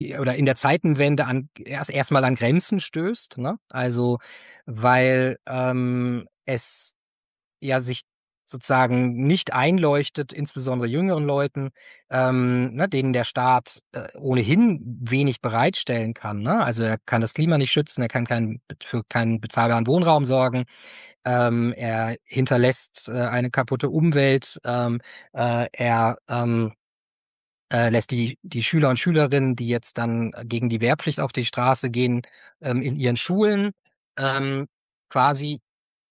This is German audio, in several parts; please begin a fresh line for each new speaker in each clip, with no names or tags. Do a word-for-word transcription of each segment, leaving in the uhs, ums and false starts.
oder in der Zeitenwende an erst erstmal an Grenzen stößt, ne? Also, weil, ähm, es ja sich sozusagen nicht einleuchtet, insbesondere jüngeren Leuten, ähm, ne, denen der Staat äh, ohnehin wenig bereitstellen kann, ne? Also, er kann das Klima nicht schützen, er kann keinen für keinen bezahlbaren Wohnraum sorgen, ähm, er hinterlässt äh, eine kaputte Umwelt, ähm, äh, er ähm, äh, lässt die die Schüler und Schülerinnen, die jetzt dann gegen die Wehrpflicht auf die Straße gehen, ähm, in ihren Schulen ähm, quasi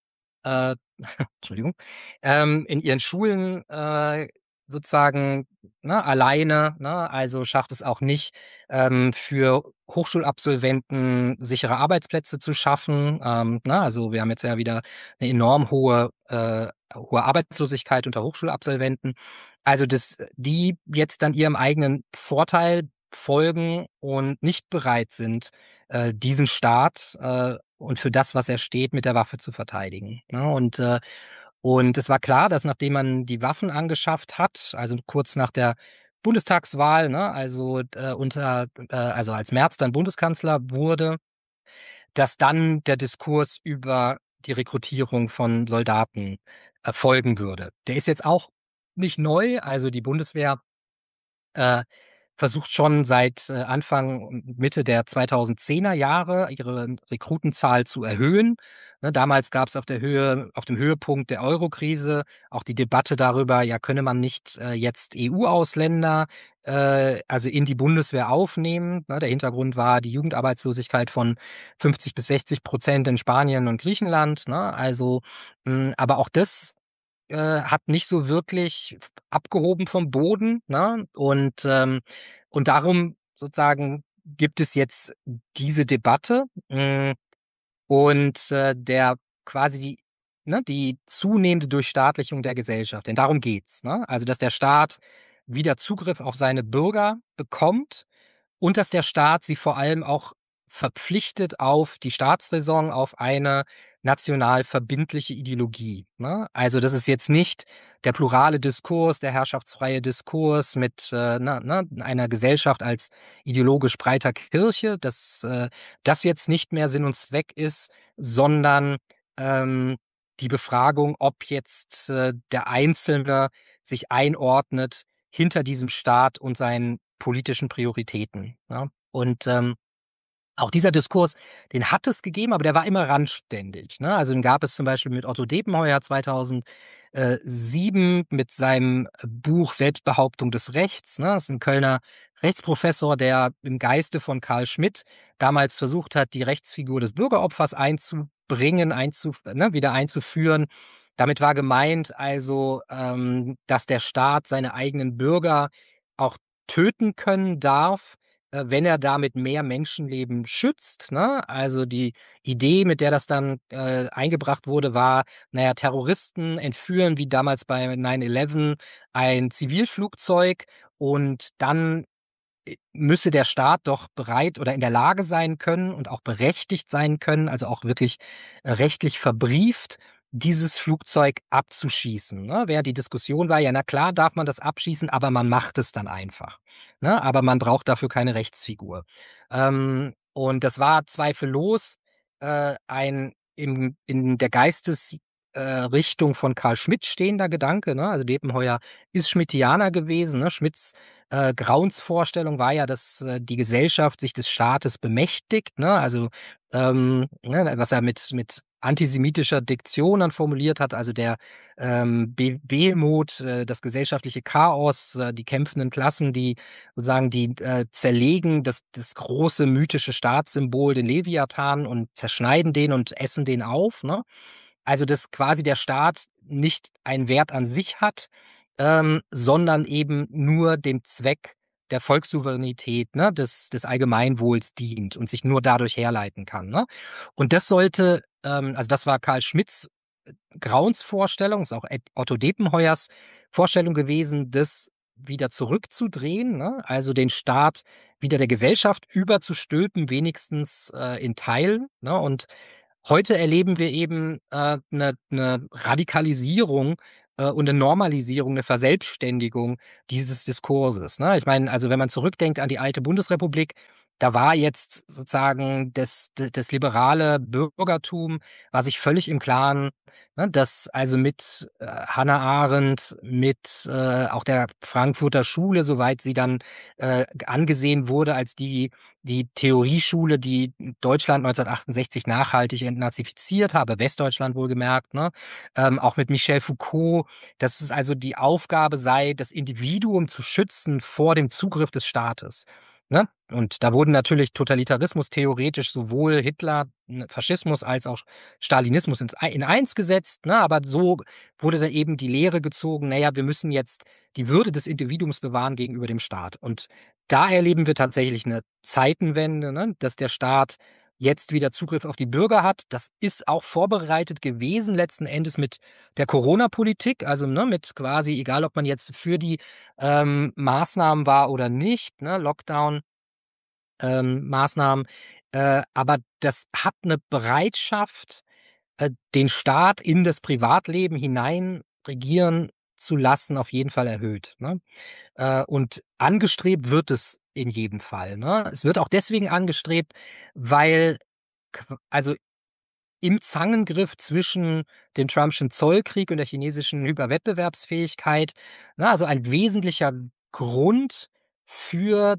äh, Entschuldigung, ähm, in ihren Schulen äh, sozusagen, ne, alleine, ne, also schafft es auch nicht, ähm, für Hochschulabsolventen sichere Arbeitsplätze zu schaffen. Ähm, ne, also wir haben jetzt ja wieder eine enorm hohe, äh, hohe Arbeitslosigkeit unter Hochschulabsolventen. Also, dass die jetzt dann ihrem eigenen Vorteil folgen und nicht bereit sind, äh, diesen Staat äh, und für das, was er steht, mit der Waffe zu verteidigen. Ne? Und, äh, und es war klar, dass nachdem man die Waffen angeschafft hat, also kurz nach der Bundestagswahl, ne, also äh, unter, äh, also als Merz dann Bundeskanzler wurde, dass dann der Diskurs über die Rekrutierung von Soldaten erfolgen würde. Der ist jetzt auch nicht neu, also die Bundeswehr äh, versucht schon seit äh, Anfang und Mitte der zweitausendzehner Jahre ihre Rekrutenzahl zu erhöhen. Ne, damals gab es auf der Höhe, auf dem Höhepunkt der Euro-Krise auch die Debatte darüber, ja, könne man nicht äh, jetzt E U-Ausländer äh, also in die Bundeswehr aufnehmen. Ne, der Hintergrund war die Jugendarbeitslosigkeit von fünfzig bis sechzig Prozent in Spanien und Griechenland. Ne, also, mh, aber auch das äh, hat nicht so wirklich abgehoben vom Boden, ne? Und, ähm, und darum sozusagen gibt es jetzt diese Debatte, mh, und äh, der quasi ne, die zunehmende Durchstaatlichung der Gesellschaft. Denn darum geht's, ne? Also, dass der Staat wieder Zugriff auf seine Bürger bekommt und dass der Staat sie vor allem auch verpflichtet auf die Staatsräson, auf eine national verbindliche Ideologie. Ne? Also das ist jetzt nicht der plurale Diskurs, der herrschaftsfreie Diskurs mit äh, na, na, einer Gesellschaft als ideologisch breiter Kirche, dass äh, das jetzt nicht mehr Sinn und Zweck ist, sondern ähm, die Befragung, ob jetzt äh, der Einzelne sich einordnet hinter diesem Staat und seinen politischen Prioritäten. Ja? Und ähm, auch dieser Diskurs, den hat es gegeben, aber der war immer randständig. Ne? Also den gab es zum Beispiel mit Otto Depenheuer zweitausendsieben mit seinem Buch Selbstbehauptung des Rechts. Ne? Das ist ein Kölner Rechtsprofessor, der im Geiste von Karl Schmitt damals versucht hat, die Rechtsfigur des Bürgeropfers einzubringen, einzu, ne, wieder einzuführen. Damit war gemeint also, ähm, dass der Staat seine eigenen Bürger auch töten können darf, äh, wenn er damit mehr Menschenleben schützt. Ne? Also die Idee, mit der das dann äh, eingebracht wurde, war, naja, Terroristen entführen wie damals bei nine eleven ein Zivilflugzeug und dann äh, müsse der Staat doch bereit oder in der Lage sein können und auch berechtigt sein können, also auch wirklich äh, rechtlich verbrieft, dieses Flugzeug abzuschießen. Ne? Während die Diskussion war, ja, na klar darf man das abschießen, aber man macht es dann einfach. Ne? Aber man braucht dafür keine Rechtsfigur. Ähm, und das war zweifellos äh, ein im, in der Geistesrichtung äh, Richtung von Karl Schmitt stehender Gedanke. Ne? Also Depenheuer ist Schmittianer gewesen. Ne? Schmitts äh, Grauensvorstellung war ja, dass äh, die Gesellschaft sich des Staates bemächtigt, ne? Also ähm, ne, was er mit mit antisemitischer Diktion dann formuliert hat, also der ähm, Be Behelmut, äh, das gesellschaftliche Chaos, äh, die kämpfenden Klassen, die sozusagen die äh, zerlegen das das große mythische Staatssymbol, den Leviathan und zerschneiden den und essen den auf, ne? Also dass quasi der Staat nicht einen Wert an sich hat, ähm, sondern eben nur dem Zweck der Volkssouveränität, ne, des, des Allgemeinwohls dient und sich nur dadurch herleiten kann. Ne? Und das sollte, ähm, also das war Karl Schmitts Grauensvorstellung, ist auch Ed- Otto Depenheuers Vorstellung gewesen, das wieder zurückzudrehen, ne? Also den Staat wieder der Gesellschaft überzustülpen, wenigstens äh, in Teilen. Ne? Und heute erleben wir eben äh, eine, eine Radikalisierung äh, und eine Normalisierung, eine Verselbstständigung dieses Diskurses, ne? Ich meine, also wenn man zurückdenkt an die alte Bundesrepublik, da war jetzt sozusagen das, das, das liberale Bürgertum war sich völlig im Klaren, ne, dass also mit äh, Hannah Arendt, mit äh, auch der Frankfurter Schule, soweit sie dann äh, angesehen wurde als die die Theorieschule, die Deutschland neunzehnhundertachtundsechzig nachhaltig entnazifiziert habe, Westdeutschland wohlgemerkt, ne? Ähm, auch mit Michel Foucault, dass es also die Aufgabe sei, das Individuum zu schützen vor dem Zugriff des Staates. Ne? Und da wurden natürlich Totalitarismus theoretisch sowohl Hitler, ne, Faschismus als auch Stalinismus in, in eins gesetzt, ne? Aber so wurde dann eben die Lehre gezogen, naja, wir müssen jetzt die Würde des Individuums bewahren gegenüber dem Staat. Und da erleben wir tatsächlich eine Zeitenwende, ne? Dass der Staat jetzt wieder Zugriff auf die Bürger hat. Das ist auch vorbereitet gewesen, letzten Endes mit der Corona-Politik, also ne, mit quasi, egal ob man jetzt für die ähm, Maßnahmen war oder nicht, ne, Lockdown, ähm, Maßnahmen, äh, aber das hat eine Bereitschaft, äh, den Staat in das Privatleben hinein regieren zu lassen, auf jeden Fall erhöht. Ne? Äh, und angestrebt wird es in jedem Fall. Ne? Es wird auch deswegen angestrebt, weil qu- also im Zangengriff zwischen dem Trumpschen Zollkrieg und der chinesischen Hyperwettbewerbsfähigkeit, ne, also ein wesentlicher Grund für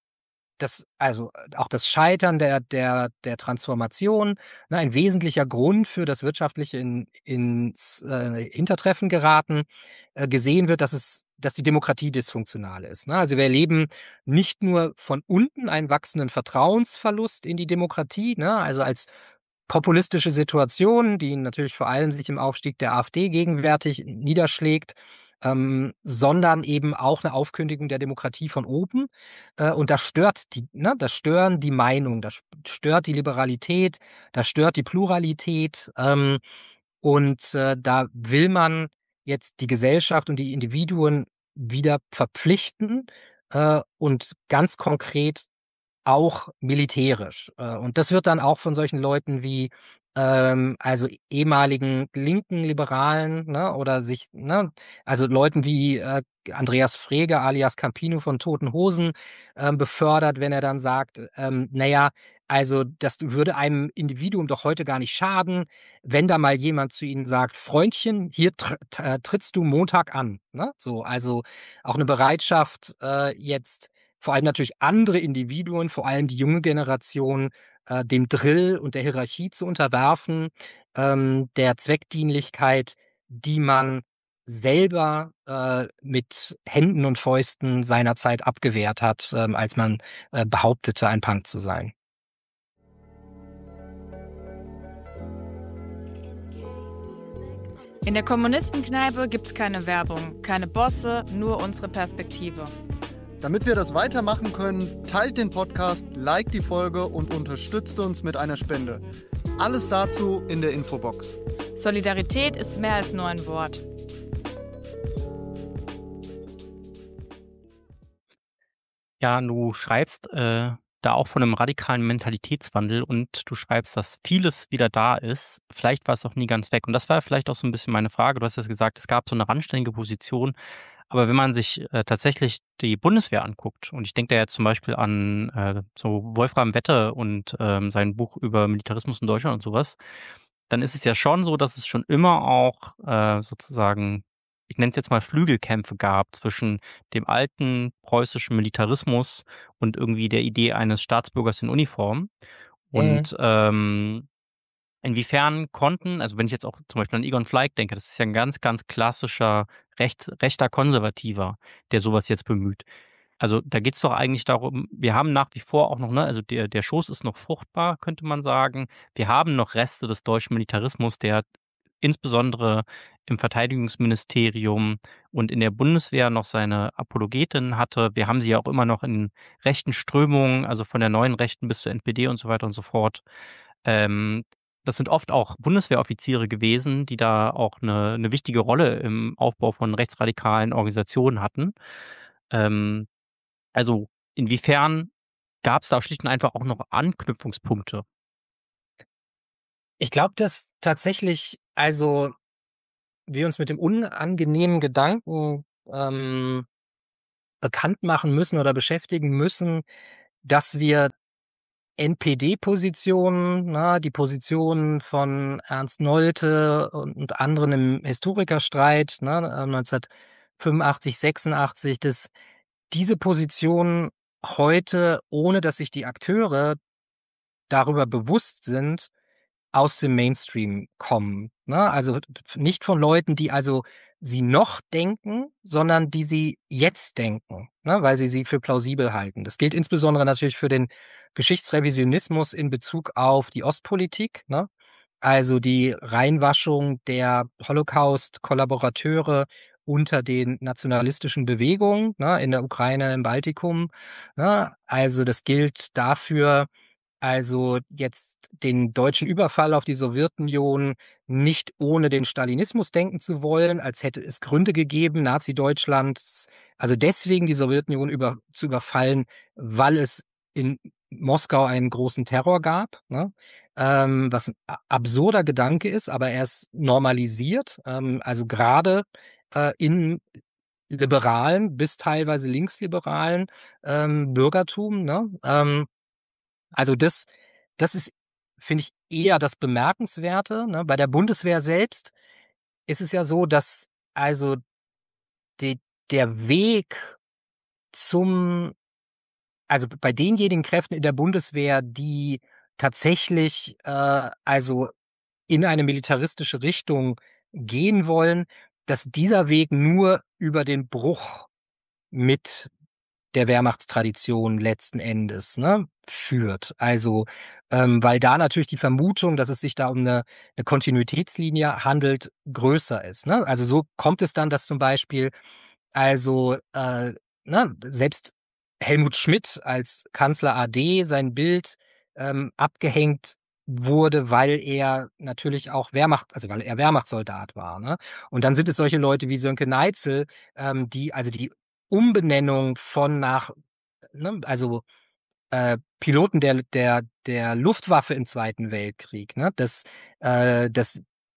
das, also äh, auch das Scheitern der, der, der Transformation, ne, ein wesentlicher Grund für das wirtschaftliche in, ins äh, Hintertreffen geraten, äh, gesehen wird, dass es, dass die Demokratie dysfunktional ist. Ne? Also wir erleben nicht nur von unten einen wachsenden Vertrauensverlust in die Demokratie, ne? Also als populistische Situation, die natürlich vor allem sich im Aufstieg der AfD gegenwärtig niederschlägt, ähm, sondern eben auch eine Aufkündigung der Demokratie von oben. Äh, und das stört die, ne, das stören die Meinung, das stört die Liberalität, das stört die Pluralität. Ähm, und äh, da will man jetzt die Gesellschaft und die Individuen wieder verpflichten äh, und ganz konkret auch militärisch. Äh, und das wird dann auch von solchen Leuten wie ähm, also ehemaligen linken Liberalen, ne, oder sich, ne, also Leuten wie äh, Andreas Frege alias Campino von Toten Hosen ähm, befördert, wenn er dann sagt, ähm, naja, also das würde einem Individuum doch heute gar nicht schaden, wenn da mal jemand zu ihnen sagt, Freundchen, hier tr äh, trittst du Montag an. Ne? So, also auch eine Bereitschaft, äh, jetzt vor allem natürlich andere Individuen, vor allem die junge Generation, äh, dem Drill und der Hierarchie zu unterwerfen, ähm, der Zweckdienlichkeit, die man selber äh, mit Händen und Fäusten seinerzeit abgewehrt hat, ähm, als man äh, behauptete, ein Punk zu sein.
In der Kommunistenkneipe gibt's keine Werbung, keine Bosse, nur unsere Perspektive.
Damit wir das weitermachen können, teilt den Podcast, liked die Folge und unterstützt uns mit einer Spende. Alles dazu in der Infobox.
Solidarität ist mehr als nur ein Wort.
Ja, du schreibst äh, da auch von einem radikalen Mentalitätswandel und du schreibst, dass vieles wieder da ist. Vielleicht war es auch nie ganz weg. Und das war vielleicht auch so ein bisschen meine Frage. Du hast ja gesagt, es gab so eine randständige Position. Aber wenn man sich äh, tatsächlich die Bundeswehr anguckt, und ich denke da jetzt zum Beispiel an äh, so Wolfram Wette und ähm, sein Buch über Militarismus in Deutschland und sowas, dann ist es ja schon so, dass es schon immer auch äh, sozusagen, ich nenne es jetzt mal Flügelkämpfe gab zwischen dem alten preußischen Militarismus und irgendwie der Idee eines Staatsbürgers in Uniform.
Mhm.
Und ähm, inwiefern konnten, also wenn ich jetzt auch zum Beispiel an Egon Fleig denke, das ist ja ein ganz, ganz klassischer rechts, rechter Konservativer, der sowas jetzt bemüht. Also da geht's doch eigentlich darum, wir haben nach wie vor auch noch, ne, also der, der Schoß ist noch fruchtbar, könnte man sagen. Wir haben noch Reste des deutschen Militarismus, der insbesondere im Verteidigungsministerium und in der Bundeswehr noch seine Apologetin hatte. Wir haben sie ja auch immer noch in rechten Strömungen, also von der neuen Rechten bis zur N P D und so weiter und so fort. Ähm, das sind oft auch Bundeswehroffiziere gewesen, die da auch eine, eine wichtige Rolle im Aufbau von rechtsradikalen Organisationen hatten. Ähm, also inwiefern gab es da schlicht und einfach auch noch Anknüpfungspunkte?
Ich glaube, dass tatsächlich, also wir uns mit dem unangenehmen Gedanken ähm, bekannt machen müssen oder beschäftigen müssen, dass wir N P D-Positionen, na, die Positionen von Ernst Nolte und, und anderen im Historikerstreit, ne, neunzehnhundertfünfundachtzig, sechsundachtzig, dass diese Positionen heute, ohne dass sich die Akteure darüber bewusst sind, aus dem Mainstream kommen, ne? Also nicht von Leuten, die also sie noch denken, sondern die sie jetzt denken, ne? Weil sie sie für plausibel halten. Das gilt insbesondere natürlich für den Geschichtsrevisionismus in Bezug auf die Ostpolitik, ne? Also die Reinwaschung der Holocaust-Kollaborateure unter den nationalistischen Bewegungen, ne? In der Ukraine, im Baltikum, ne? Also das gilt dafür, also jetzt den deutschen Überfall auf die Sowjetunion nicht ohne den Stalinismus denken zu wollen, als hätte es Gründe gegeben, Nazi-Deutschland, also deswegen die Sowjetunion über, zu überfallen, weil es in Moskau einen großen Terror gab, ne? Ähm, was ein absurder Gedanke ist, aber er ist normalisiert, ähm, also gerade äh, in liberalen bis teilweise linksliberalen ähm, Bürgertum, ne? Ähm, also das, das ist, finde ich, eher das Bemerkenswerte, ne? Bei der Bundeswehr selbst ist es ja so, dass also die, der Weg zum, also bei denjenigen Kräften in der Bundeswehr, die tatsächlich äh, also in eine militaristische Richtung gehen wollen, dass dieser Weg nur über den Bruch mit der Wehrmachtstradition letzten Endes, ne, führt. Also, ähm, weil da natürlich die Vermutung, dass es sich da um eine, eine Kontinuitätslinie handelt, größer ist. Ne? Also so kommt es dann, dass zum Beispiel, also äh, ne, selbst Helmut Schmidt als Kanzler A D sein Bild ähm, abgehängt wurde, weil er natürlich auch Wehrmacht, also weil er Wehrmachtssoldat war. Ne? Und dann sind es solche Leute wie Sönke Neitzel, ähm, die also die Umbenennung von nach, ne, also äh, Piloten der der der Luftwaffe im Zweiten Weltkrieg, ne, dass äh, dass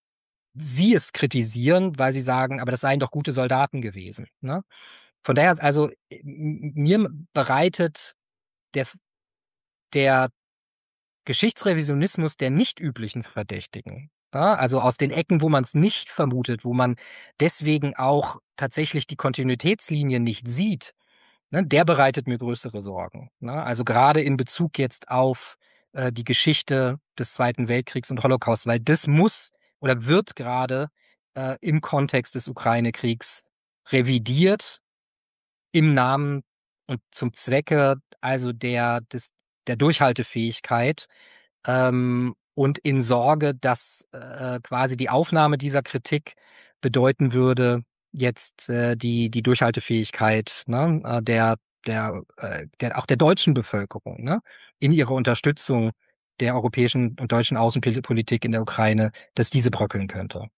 sie es kritisieren, weil sie sagen, aber das seien doch gute Soldaten gewesen, ne? Von daher, also m- mir bereitet der der Geschichtsrevisionismus der nicht üblichen Verdächtigen, ja, also aus den Ecken, wo man es nicht vermutet, wo man deswegen auch tatsächlich die Kontinuitätslinie nicht sieht, ne, der bereitet mir größere Sorgen. Ne? Also gerade in Bezug jetzt auf äh, die Geschichte des Zweiten Weltkriegs und Holocaust, weil das muss oder wird gerade äh, im Kontext des Ukraine-Kriegs revidiert im Namen und zum Zwecke also der des der Durchhaltefähigkeit ähm, und in Sorge, dass äh, quasi die Aufnahme dieser Kritik bedeuten würde, jetzt äh, die die Durchhaltefähigkeit, ne, äh, der der äh, der auch der deutschen Bevölkerung, ne, in ihrer Unterstützung der europäischen und deutschen Außenpolitik in der Ukraine, dass diese bröckeln könnte.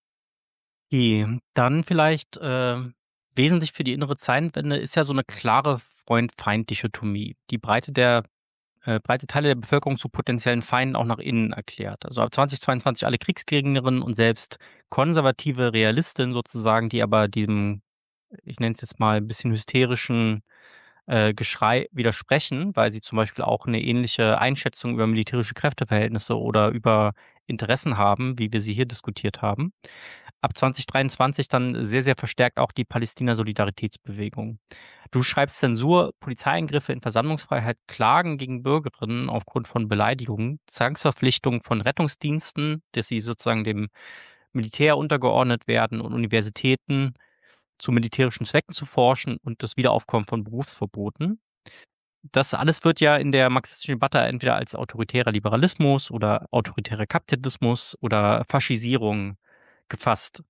Okay, dann vielleicht äh, wesentlich für die innere Zeitenwende ist ja so eine klare Freund-Feind-Dichotomie. Die Breite der äh, breite Teile der Bevölkerung zu potenziellen Feinden auch nach innen erklärt. Also ab zweitausendzweiundzwanzig alle Kriegsgegnerinnen und selbst konservative Realistinnen sozusagen, die aber diesem, ich nenne es jetzt mal, ein bisschen hysterischen äh, Geschrei widersprechen, weil sie zum Beispiel auch eine ähnliche Einschätzung über militärische Kräfteverhältnisse oder über Interessen haben, wie wir sie hier diskutiert haben. Ab zwanzig dreiundzwanzig dann sehr, sehr verstärkt auch die Palästina-Solidaritätsbewegung. Du schreibst Zensur, Polizeieingriffe in Versammlungsfreiheit, Klagen gegen Bürgerinnen aufgrund von Beleidigungen, Zwangsverpflichtung von Rettungsdiensten, dass sie sozusagen dem Militär untergeordnet werden und Universitäten zu militärischen Zwecken zu forschen und das Wiederaufkommen von Berufsverboten. Das alles wird ja in der marxistischen Debatte entweder als autoritärer Liberalismus oder autoritärer Kapitalismus oder Faschisierung gefasst.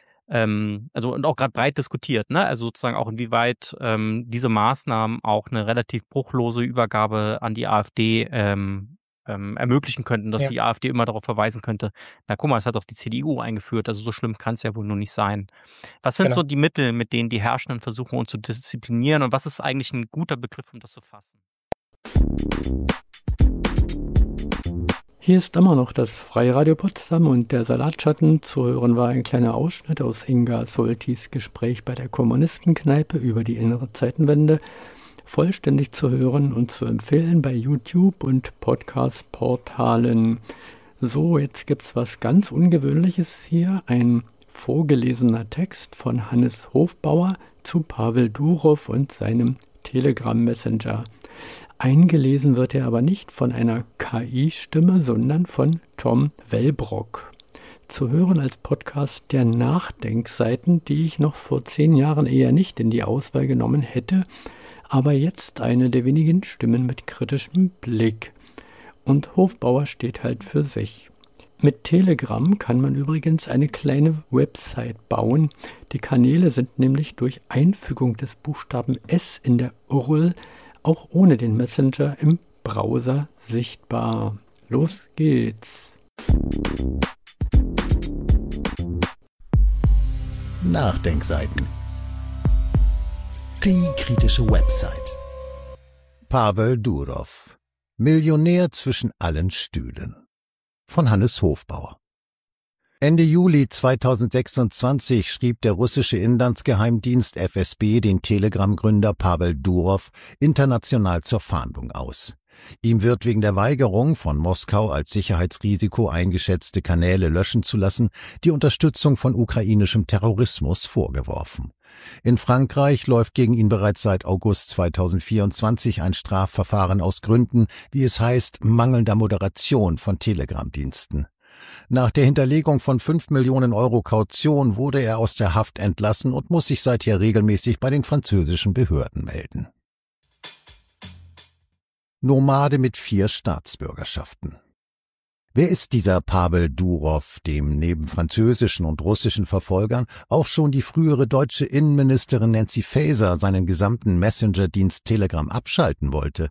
Ähm, also und auch gerade breit diskutiert, ne? Also sozusagen auch inwieweit ähm, diese Maßnahmen auch eine relativ bruchlose Übergabe an die AfD ähm, ähm, ermöglichen könnten, dass
Ja.
die AfD immer darauf verweisen könnte, na guck mal, das hat doch die C D U eingeführt, also so schlimm kann es ja wohl nur nicht sein. Was sind
Genau.
so die Mittel, mit denen die Herrschenden versuchen, uns zu disziplinieren und was ist eigentlich ein guter Begriff, um das zu fassen?
Hier ist immer noch das Freie Radio Potsdam und der Salatschatten. Zu hören war ein kleiner Ausschnitt aus Inga Soltis Gespräch bei der Kommunistenkneipe über die innere Zeitenwende. Vollständig zu hören und zu empfehlen bei YouTube und Podcast-Portalen. So, jetzt gibt's was ganz Ungewöhnliches hier. Ein vorgelesener Text von Hannes Hofbauer zu Pavel Durov und seinem Telegram-Messenger. Eingelesen wird er aber nicht von einer K I-Stimme, sondern von Tom Wellbrock. Zu hören als Podcast der Nachdenkseiten, die ich noch vor zehn Jahren eher nicht in die Auswahl genommen hätte, aber jetzt eine der wenigen Stimmen mit kritischem Blick. Und Hofbauer steht halt für sich. Mit Telegram kann man übrigens eine kleine Website bauen. Die Kanäle sind nämlich durch Einfügung des Buchstaben S in der U R L auch ohne den Messenger im Browser sichtbar. Los geht's!
Nachdenkseiten. Die kritische Website. Pavel Durov. Millionär zwischen allen Stühlen. Von Hannes Hofbauer. Ende Juli zweitausendsechsundzwanzig schrieb der russische Inlandsgeheimdienst F S B den Telegram-Gründer Pavel Durov international zur Fahndung aus. Ihm wird wegen der Weigerung, von Moskau als Sicherheitsrisiko eingeschätzte Kanäle löschen zu lassen, die Unterstützung von ukrainischem Terrorismus vorgeworfen. In Frankreich läuft gegen ihn bereits seit August zweitausendvierundzwanzig ein Strafverfahren aus Gründen, wie es heißt, mangelnder Moderation von Telegram-Diensten. Nach der Hinterlegung von fünf Millionen Euro Kaution wurde er aus der Haft entlassen und muss sich seither regelmäßig bei den französischen Behörden melden. Nomade mit vier Staatsbürgerschaften. Wer ist dieser Pavel Durov, dem neben französischen und russischen Verfolgern auch schon die frühere deutsche Innenministerin Nancy Faeser seinen gesamten Messenger-Dienst Telegram abschalten wollte?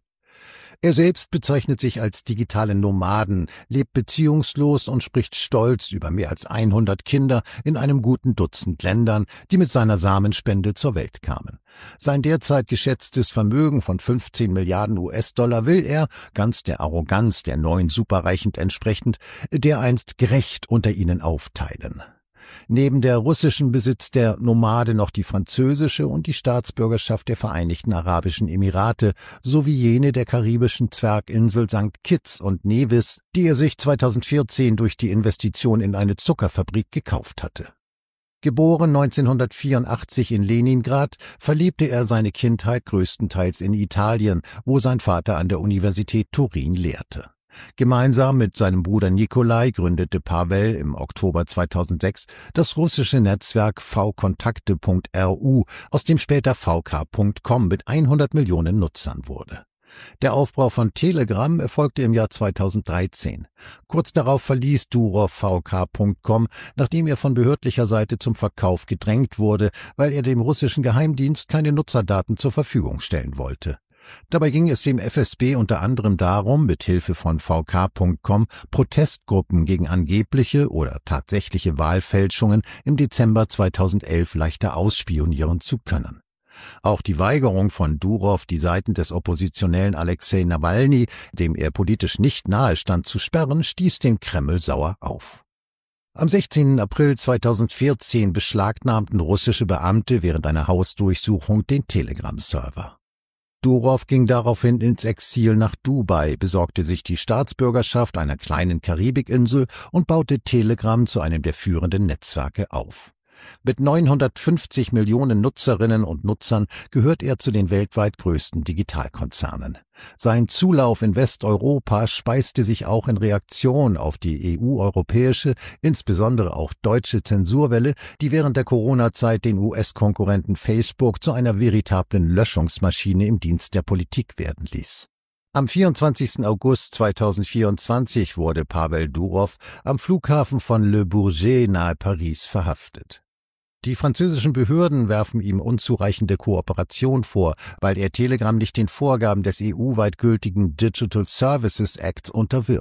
Er selbst bezeichnet sich als digitalen Nomaden, lebt beziehungslos und spricht stolz über mehr als hundert Kinder in einem guten Dutzend Ländern, die mit seiner Samenspende zur Welt kamen. Sein derzeit geschätztes Vermögen von fünfzehn Milliarden U S-Dollar will er, ganz der Arroganz der neuen Superreichen entsprechend, dereinst gerecht unter ihnen aufteilen. Neben der russischen besitzt der Nomade noch die französische und die Staatsbürgerschaft der Vereinigten Arabischen Emirate sowie jene der karibischen Zwerginsel Sankt Kitts und Nevis, die er sich zweitausendvierzehn durch die Investition in eine Zuckerfabrik gekauft hatte. Geboren neunzehnhundertvierundachtzig in Leningrad, verlebte er seine Kindheit größtenteils in Italien, wo sein Vater an der Universität Turin lehrte. Gemeinsam mit seinem Bruder Nikolai gründete Pavel im Oktober zweitausendsechs das russische Netzwerk v kontakte punkt r u, aus dem später v k punkt com mit hundert Millionen Nutzern wurde. Der Aufbau von Telegram erfolgte im Jahr zweitausenddreizehn. Kurz darauf verließ Durov v k punkt com, nachdem er von behördlicher Seite zum Verkauf gedrängt wurde, weil er dem russischen Geheimdienst keine Nutzerdaten zur Verfügung stellen wollte. Dabei ging es dem F S B unter anderem darum, mit Hilfe von v k punkt com Protestgruppen gegen angebliche oder tatsächliche Wahlfälschungen im Dezember zweitausendelf leichter ausspionieren zu können. Auch die Weigerung von Durov, die Seiten des Oppositionellen Alexei Nawalny, dem er politisch nicht nahe stand, zu sperren, stieß den Kreml sauer auf. Am sechzehnten April zweitausendvierzehn beschlagnahmten russische Beamte während einer Hausdurchsuchung den Telegram-Server. Durov ging daraufhin ins Exil nach Dubai, besorgte sich die Staatsbürgerschaft einer kleinen Karibikinsel und baute Telegram zu einem der führenden Netzwerke auf. Mit neunhundertfünfzig Millionen Nutzerinnen und Nutzern gehört er zu den weltweit größten Digitalkonzernen. Sein Zulauf in Westeuropa speiste sich auch in Reaktion auf die E U-europäische, insbesondere auch deutsche Zensurwelle, die während der Corona-Zeit den U S-Konkurrenten Facebook zu einer veritablen Löschungsmaschine im Dienst der Politik werden ließ. Am vierundzwanzigsten August zweitausendvierundzwanzig wurde Pavel Durov am Flughafen von Le Bourget nahe Paris verhaftet. Die französischen Behörden werfen ihm unzureichende Kooperation vor, weil er Telegram nicht den Vorgaben des E U-weit gültigen Digital Services Acts unterwirft.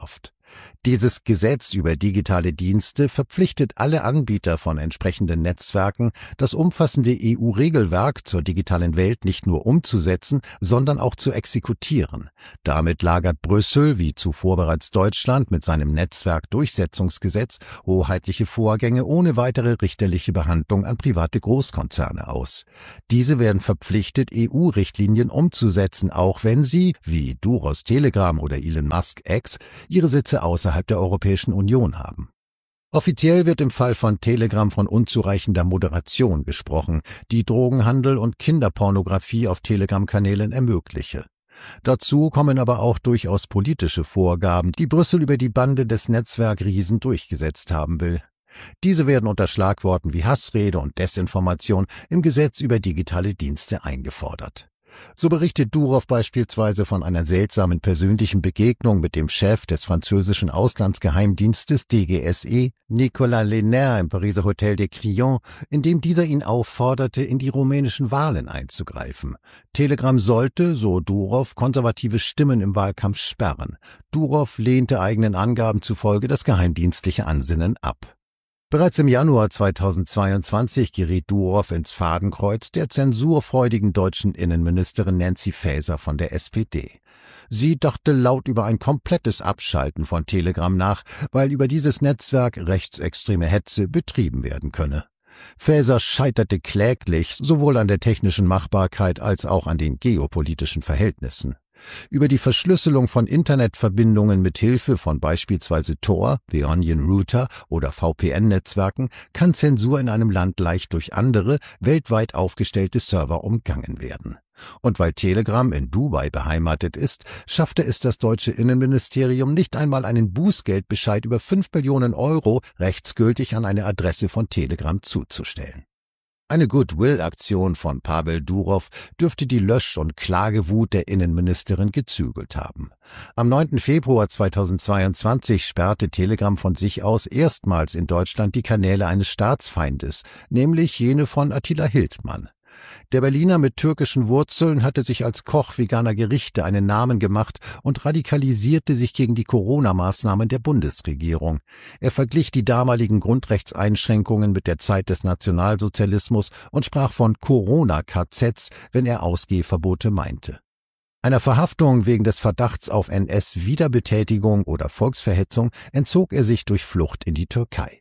Dieses Gesetz über digitale Dienste verpflichtet alle Anbieter von entsprechenden Netzwerken, das umfassende E U-Regelwerk zur digitalen Welt nicht nur umzusetzen, sondern auch zu exekutieren. Damit lagert Brüssel, wie zuvor bereits Deutschland mit seinem Netzwerkdurchsetzungsgesetz, hoheitliche Vorgänge ohne weitere richterliche Behandlung an private Großkonzerne aus. Diese werden verpflichtet, E U-Richtlinien umzusetzen, auch wenn sie, wie Duros Telegram oder Elon Musk X, ihre Sitze außerhalb der Europäischen Union haben. Offiziell wird im Fall von Telegram von unzureichender Moderation gesprochen, die Drogenhandel und Kinderpornografie auf Telegram-Kanälen ermögliche. Dazu kommen aber auch durchaus politische Vorgaben, die Brüssel über die Bande des Netzwerkriesen durchgesetzt haben will. Diese werden unter Schlagworten wie Hassrede und Desinformation im Gesetz über digitale Dienste eingefordert. So berichtet Durov beispielsweise von einer seltsamen persönlichen Begegnung mit dem Chef des französischen Auslandsgeheimdienstes D G S E, Nicolas Lenner, im Pariser Hotel de Crillon, in dem dieser ihn aufforderte, in die rumänischen Wahlen einzugreifen. Telegram sollte, so Durov, konservative Stimmen im Wahlkampf sperren. Durov lehnte eigenen Angaben zufolge das geheimdienstliche Ansinnen ab. Bereits im Januar zweitausendzweiundzwanzig geriet Durov ins Fadenkreuz der zensurfreudigen deutschen Innenministerin Nancy Faeser von der S P D. Sie dachte laut über ein komplettes Abschalten von Telegram nach, weil über dieses Netzwerk rechtsextreme Hetze betrieben werden könne. Faeser scheiterte kläglich sowohl an der technischen Machbarkeit als auch an den geopolitischen Verhältnissen. Über die Verschlüsselung von Internetverbindungen mit Hilfe von beispielsweise Tor, The Onion Router oder V P N-Netzwerken kann Zensur in einem Land leicht durch andere, weltweit aufgestellte Server umgangen werden. Und weil Telegram in Dubai beheimatet ist, schaffte es das deutsche Innenministerium nicht einmal einen Bußgeldbescheid über fünf Millionen Euro rechtsgültig an eine Adresse von Telegram zuzustellen. Eine Goodwill-Aktion von Pavel Durov dürfte die Lösch- und Klagewut der Innenministerin gezügelt haben. Am neunten Februar zweitausendzweiundzwanzig sperrte Telegram von sich aus erstmals in Deutschland die Kanäle eines Staatsfeindes, nämlich jene von Attila Hildmann. Der Berliner mit türkischen Wurzeln hatte sich als Koch veganer Gerichte einen Namen gemacht und radikalisierte sich gegen die Corona-Maßnahmen der Bundesregierung. Er verglich die damaligen Grundrechtseinschränkungen mit der Zeit des Nationalsozialismus und sprach von Corona-K Zs, wenn er Ausgehverbote meinte. Einer Verhaftung wegen des Verdachts auf N S-Wiederbetätigung oder Volksverhetzung entzog er sich durch Flucht in die Türkei.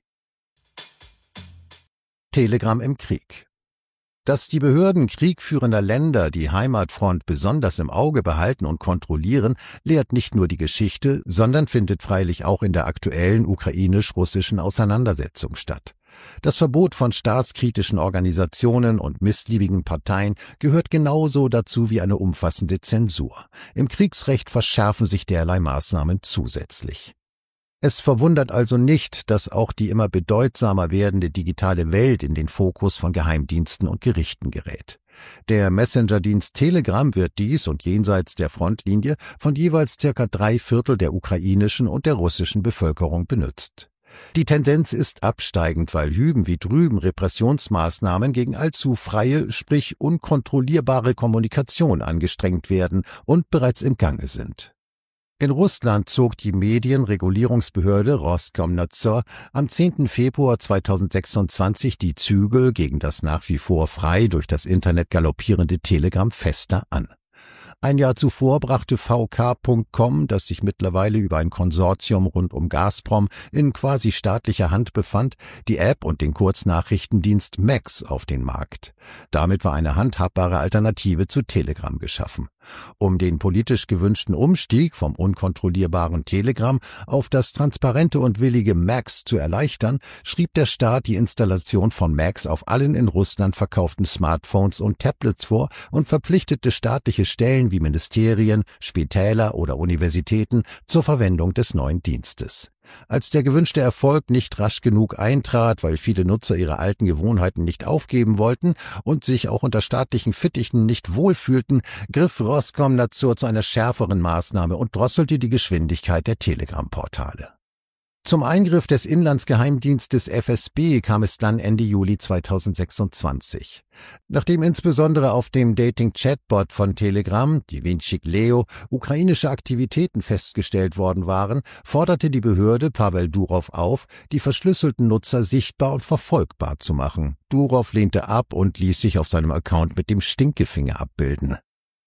Telegram im Krieg. Dass die Behörden kriegführender Länder die Heimatfront besonders im Auge behalten und kontrollieren, lehrt nicht nur die Geschichte, sondern findet freilich auch in der aktuellen ukrainisch-russischen Auseinandersetzung statt. Das Verbot von staatskritischen Organisationen und missliebigen Parteien gehört genauso dazu wie eine umfassende Zensur. Im Kriegsrecht verschärfen sich derlei Maßnahmen zusätzlich. Es verwundert also nicht, dass auch die immer bedeutsamer werdende digitale Welt in den Fokus von Geheimdiensten und Gerichten gerät. Der Messenger-Dienst Telegram wird dies und jenseits der Frontlinie von jeweils circa drei Viertel der ukrainischen und der russischen Bevölkerung benutzt. Die Tendenz ist absteigend, weil hüben wie drüben Repressionsmaßnahmen gegen allzu freie, sprich unkontrollierbare Kommunikation angestrengt werden und bereits im Gange sind. In Russland zog die Medienregulierungsbehörde Roskomnadzor am zehnten Februar zweitausendsechsundzwanzig die Zügel gegen das nach wie vor frei durch das Internet galoppierende Telegram fester an. Ein Jahr zuvor brachte V K Punkt com, das sich mittlerweile über ein Konsortium rund um Gazprom in quasi staatlicher Hand befand, die App und den Kurznachrichtendienst Max auf den Markt. Damit war eine handhabbare Alternative zu Telegram geschaffen. Um den politisch gewünschten Umstieg vom unkontrollierbaren Telegram auf das transparente und willige Max zu erleichtern, schrieb der Staat die Installation von Max auf allen in Russland verkauften Smartphones und Tablets vor und verpflichtete staatliche Stellen wie Ministerien, Spitäler oder Universitäten zur Verwendung des neuen Dienstes. Als der gewünschte Erfolg nicht rasch genug eintrat, weil viele Nutzer ihre alten Gewohnheiten nicht aufgeben wollten und sich auch unter staatlichen Fittichen nicht wohlfühlten, griff Roskomnadzor zu einer schärferen Maßnahme und drosselte die Geschwindigkeit der Telegram-Portale. Zum Eingriff des Inlandsgeheimdienstes F S B kam es dann Ende Juli zweitausendsechsundzwanzig. Nachdem insbesondere auf dem Dating-Chatbot von Telegram, Divinchik Leo, ukrainische Aktivitäten festgestellt worden waren, forderte die Behörde Pawel Durov auf, die verschlüsselten Nutzer sichtbar und verfolgbar zu machen. Durov lehnte ab und ließ sich auf seinem Account mit dem Stinkefinger abbilden.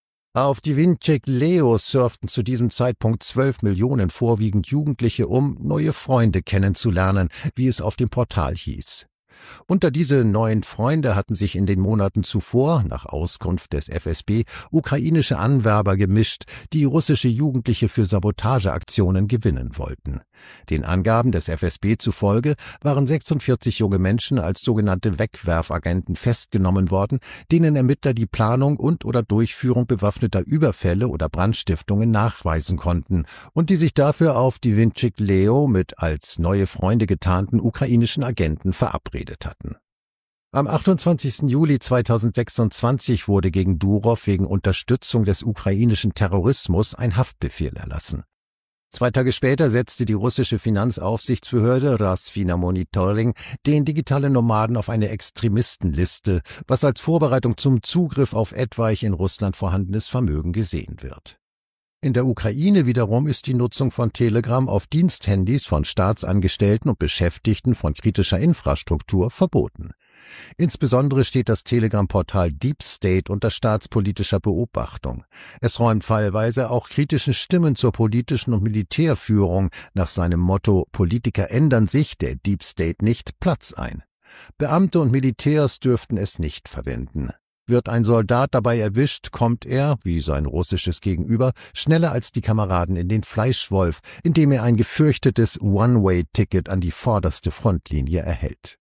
Auf Divinchik Leo surften zu diesem Zeitpunkt zwölf Millionen vorwiegend Jugendliche, um neue Freunde kennenzulernen, wie es auf dem Portal hieß. Unter diese neuen Freunde hatten sich in den Monaten zuvor, nach Auskunft des F S B, ukrainische Anwerber gemischt, die russische Jugendliche für Sabotageaktionen gewinnen wollten. Den Angaben des F S B zufolge waren sechsundvierzig junge Menschen als sogenannte Wegwerfagenten festgenommen worden, denen Ermittler die Planung und oder Durchführung bewaffneter Überfälle oder Brandstiftungen nachweisen konnten und die sich dafür auf Divinchik Leo mit als neue Freunde getarnten ukrainischen Agenten verabredet hatten. Am achtundzwanzigsten Juli zweitausendsechsundzwanzig wurde gegen Durov wegen Unterstützung des ukrainischen Terrorismus ein Haftbefehl erlassen. Zwei Tage später setzte die russische Finanzaufsichtsbehörde Rasfina Monitoring den digitalen Nomaden auf eine Extremistenliste, was als Vorbereitung zum Zugriff auf etwaig in Russland vorhandenes Vermögen gesehen wird. In der Ukraine wiederum ist die Nutzung von Telegram auf Diensthandys von Staatsangestellten und Beschäftigten von kritischer Infrastruktur verboten. Insbesondere steht das Telegram-Portal Deep State unter staatspolitischer Beobachtung. Es räumt fallweise auch kritischen Stimmen zur politischen und Militärführung nach seinem Motto »Politiker ändern sich, der Deep State nicht« Platz ein. Beamte und Militärs dürften es nicht verwenden. Wird ein Soldat dabei erwischt, kommt er, wie sein russisches Gegenüber, schneller als die Kameraden in den Fleischwolf, indem er ein gefürchtetes One-Way-Ticket an die vorderste Frontlinie erhält.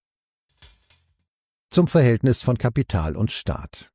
Zum Verhältnis von Kapital und Staat.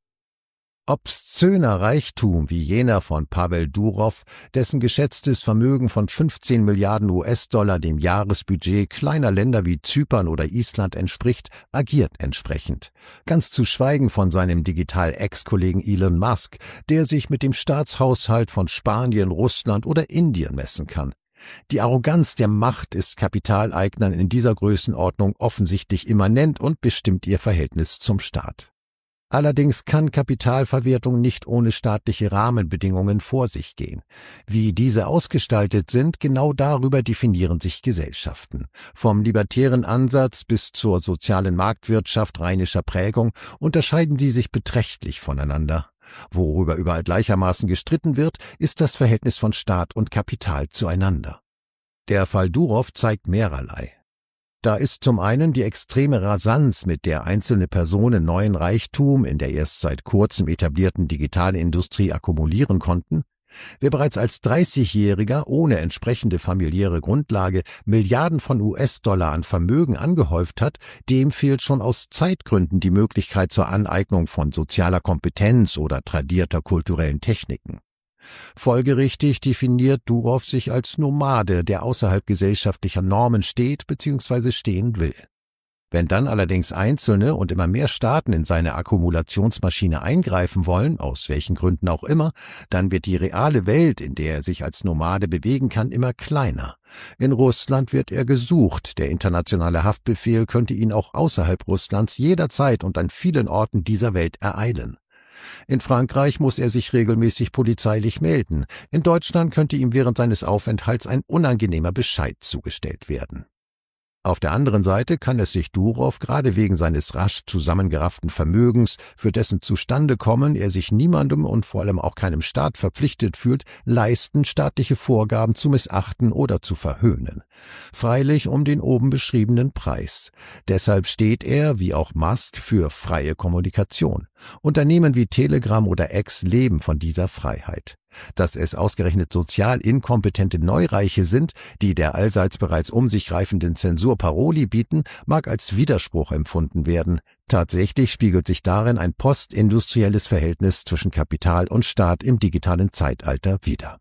Obszöner Reichtum wie jener von Pawel Durov, dessen geschätztes Vermögen von fünfzehn Milliarden U S-Dollar dem Jahresbudget kleiner Länder wie Zypern oder Island entspricht, agiert entsprechend. Ganz zu schweigen von seinem Digital-Ex-Kollegen Elon Musk, der sich mit dem Staatshaushalt von Spanien, Russland oder Indien messen kann. Die Arroganz der Macht ist Kapitaleignern in dieser Größenordnung offensichtlich immanent und bestimmt ihr Verhältnis zum Staat. Allerdings kann Kapitalverwertung nicht ohne staatliche Rahmenbedingungen vor sich gehen. Wie diese ausgestaltet sind, genau darüber definieren sich Gesellschaften. Vom libertären Ansatz bis zur sozialen Marktwirtschaft rheinischer Prägung unterscheiden sie sich beträchtlich voneinander. Worüber überall gleichermaßen gestritten wird, ist das Verhältnis von Staat und Kapital zueinander. Der Fall Durov zeigt mehrerlei. Da ist zum einen die extreme Rasanz, mit der einzelne Personen neuen Reichtum in der erst seit kurzem etablierten Digitalindustrie akkumulieren konnten. Wer bereits als dreißigjähriger ohne entsprechende familiäre Grundlage Milliarden von U S-Dollar an Vermögen angehäuft hat, dem fehlt schon aus Zeitgründen die Möglichkeit zur Aneignung von sozialer Kompetenz oder tradierter kulturellen Techniken. Folgerichtig definiert Durov sich als Nomade, der außerhalb gesellschaftlicher Normen steht bzw. stehen will. Wenn dann allerdings Einzelne und immer mehr Staaten in seine Akkumulationsmaschine eingreifen wollen, aus welchen Gründen auch immer, dann wird die reale Welt, in der er sich als Nomade bewegen kann, immer kleiner. In Russland wird er gesucht, der internationale Haftbefehl könnte ihn auch außerhalb Russlands jederzeit und an vielen Orten dieser Welt ereilen. In Frankreich muss er sich regelmäßig polizeilich melden, in Deutschland könnte ihm während seines Aufenthalts ein unangenehmer Bescheid zugestellt werden. Auf der anderen Seite kann es sich Durov gerade wegen seines rasch zusammengerafften Vermögens, für dessen Zustandekommen er sich niemandem und vor allem auch keinem Staat verpflichtet fühlt, leisten, staatliche Vorgaben zu missachten oder zu verhöhnen. Freilich um den oben beschriebenen Preis. Deshalb steht er, wie auch Musk, für freie Kommunikation. Unternehmen wie Telegram oder X leben von dieser Freiheit. Dass es ausgerechnet sozial inkompetente Neureiche sind, die der allseits bereits um sich greifenden Zensur Paroli bieten, mag als Widerspruch empfunden werden. Tatsächlich spiegelt sich darin ein postindustrielles Verhältnis zwischen Kapital und Staat im digitalen Zeitalter wider.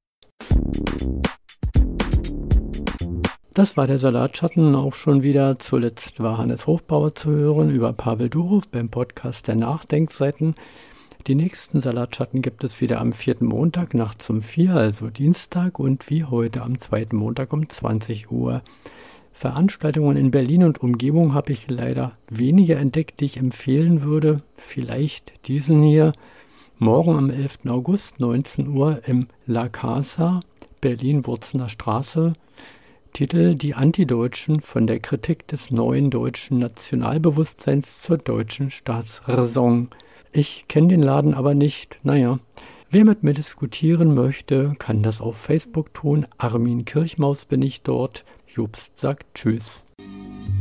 Das war der Salatschatten auch schon wieder. Zuletzt war Hannes Hofbauer zu hören über Pawel Durov beim Podcast der Nachdenkseiten. Die nächsten Salatschatten gibt es wieder am vierten Montag nachts um vier, also Dienstag, und wie heute am zweiten Montag um zwanzig Uhr. Veranstaltungen in Berlin und Umgebung habe ich leider weniger entdeckt, die ich empfehlen würde. Vielleicht diesen hier. Morgen am elften August, neunzehn Uhr im La Casa, Berlin-Wurzener Straße. Titel: Die Antideutschen, von der Kritik des neuen deutschen Nationalbewusstseins zur deutschen Staatsräson. Ich kenne den Laden aber nicht. Naja, wer mit mir diskutieren möchte, kann das auf Facebook tun. Armin Kirchmaus bin ich dort. Jobst sagt Tschüss.